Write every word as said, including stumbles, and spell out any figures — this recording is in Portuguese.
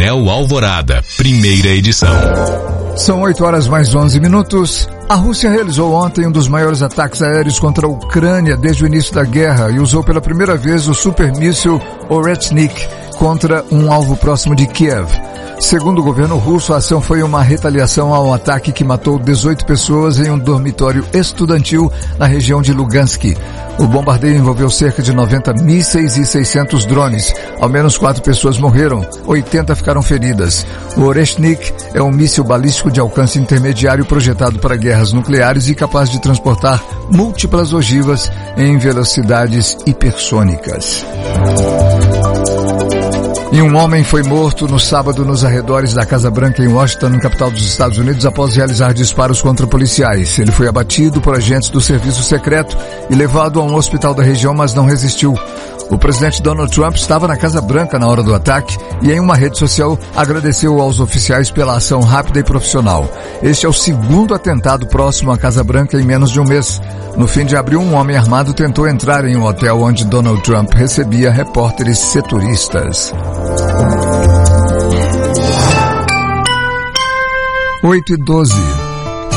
Painel Alvorada, primeira edição. São oito horas mais onze minutos. A Rússia realizou ontem um dos maiores ataques aéreos contra a Ucrânia desde o início da guerra e usou pela primeira vez o supermíssil Oreshnik contra um alvo próximo de Kiev. Segundo o governo russo, a ação foi uma retaliação ao ataque que matou dezoito pessoas em um dormitório estudantil na região de Lugansk. O bombardeio envolveu cerca de noventa mísseis e seiscentos drones. Ao menos quatro pessoas morreram, oitenta ficaram feridas. O Oreshnik é um míssil balístico de alcance intermediário projetado para guerras nucleares e capaz de transportar múltiplas ogivas em velocidades hipersônicas. E um homem foi morto no sábado nos arredores da Casa Branca em Washington, capital dos Estados Unidos, após realizar disparos contra policiais. Ele foi abatido por agentes do serviço secreto e levado a um hospital da região, mas não resistiu. O presidente Donald Trump estava na Casa Branca na hora do ataque e em uma rede social agradeceu aos oficiais pela ação rápida e profissional. Este é o segundo atentado próximo à Casa Branca em menos de um mês. No fim de abril, um homem armado tentou entrar em um hotel onde Donald Trump recebia repórteres setoristas. oito e doze.